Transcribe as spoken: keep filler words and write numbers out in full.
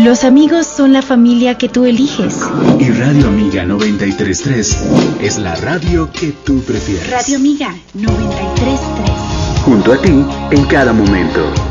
Los amigos son la familia que tú eliges. Y Radio Amiga noventa y tres punto tres es la radio que tú prefieres. Radio Amiga noventa y tres punto tres. Junto a ti en cada momento.